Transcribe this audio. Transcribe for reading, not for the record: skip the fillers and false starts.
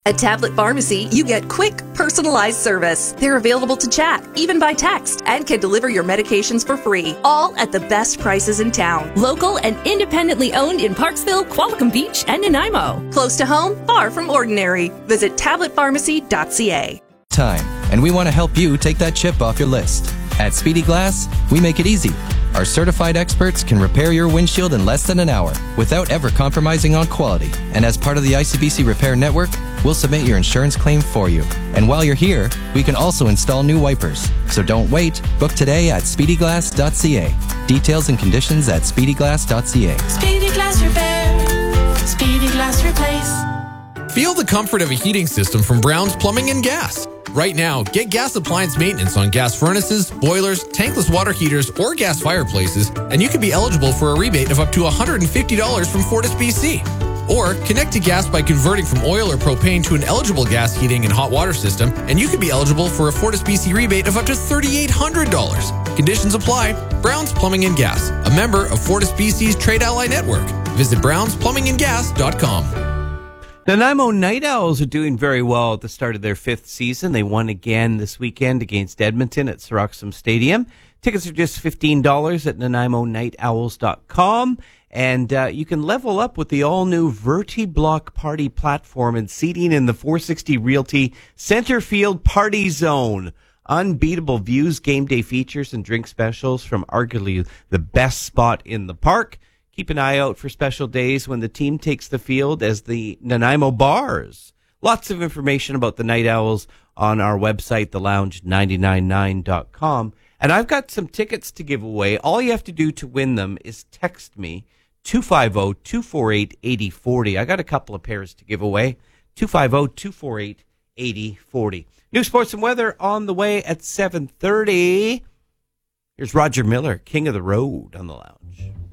At Tablet Pharmacy, you get quick, personalized service. They're available to chat, even by text, and can deliver your medications for free, all at the best prices in town. Local and independently owned in Parksville, Qualicum Beach, and Nanaimo. Close to home, far from ordinary. Visit tabletpharmacy.ca. Time, and we want to help you take that chip off your list. At Speedy Glass, we make it easy. Our certified experts can repair your windshield in less than an hour without ever compromising on quality. And as part of the ICBC Repair Network, we'll submit your insurance claim for you. And while you're here, we can also install new wipers. So don't wait. Book today at speedyglass.ca. Details and conditions at speedyglass.ca. Speedy Glass Repair. Speedy Glass Replace. Feel the comfort of a heating system from Brown's Plumbing and Gas. Right now, get gas appliance maintenance on gas furnaces, boilers, tankless water heaters, or gas fireplaces, and you can be eligible for a rebate of up to $150 from FortisBC. Or connect to gas by converting from oil or propane to an eligible gas heating and hot water system, and you could be eligible for a FortisBC rebate of up to $3,800. Conditions apply. Brown's Plumbing and Gas, a member of FortisBC's Trade Ally Network. Visit brownsplumbingandgas.com. Nanaimo Night Owls are doing very well at the start of their fifth season. They won again this weekend against Edmonton at Siroxum Stadium. Tickets are just $15 at NanaimoNightOwls.com. And you can level up with the all-new VertiBlock Party platform and seating in the 460 Realty Centerfield Party Zone. Unbeatable views, game day features, and drink specials from arguably the best spot in the park. Keep an eye out for special days when the team takes the field as the Nanaimo Bars. Lots of information about the Night Owls on our website, thelounge999.com. And I've got some tickets to give away. All you have to do to win them is text me, 250-248-8040. I got a couple of pairs to give away, 250-248-8040. New sports and weather on the way at 7:30. Here's Roger Miller, King of the Road on the Lounge.